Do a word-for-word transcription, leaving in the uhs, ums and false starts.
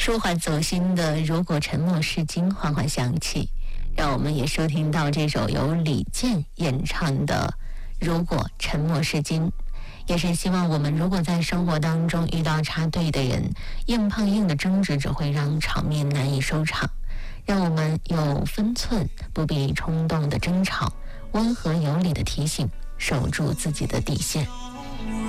舒缓走心的如果沉默是金缓缓响起，让我们也收听到这首由李健演唱的如果沉默是金。也是希望我们如果在生活当中遇到插队的人，硬碰硬的争执只会让场面难以收场，让我们有分寸，不必冲动的争吵，温和有礼的提醒，守住自己的底线。